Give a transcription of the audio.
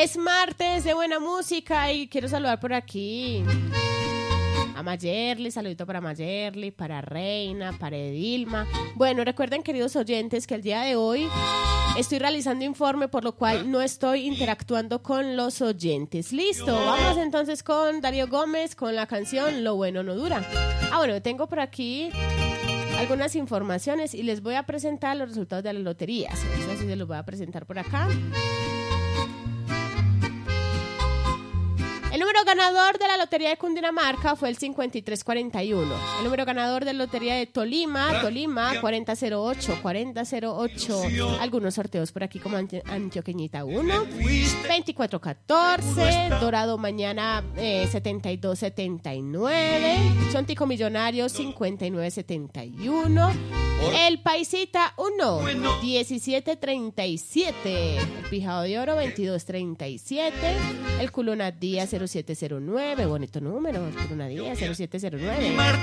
Es martes de buena música y quiero saludar por aquí a Mayerly, saludito para Mayerly, para Reina, para Edilma. Bueno, recuerden, queridos oyentes, que el día de hoy estoy realizando informe, por lo cual no estoy interactuando con los oyentes. Listo, vamos entonces con Darío Gómez con la canción Lo bueno no dura. Bueno, tengo por aquí algunas informaciones y les voy a presentar los resultados de las loterías. Eso sí se los voy a presentar por acá. El número ganador de la Lotería de Cundinamarca fue el 5341. El número ganador de la Lotería de Tolima 4008. Algunos sorteos por aquí como Antioqueñita 1, 2414, Dorado Mañana 7279, Chontico Millonario 5971, El Paisita 1, 1737, El Pijado de Oro 2237, El Culona Día 0709, bonito número, Culona Día 0709.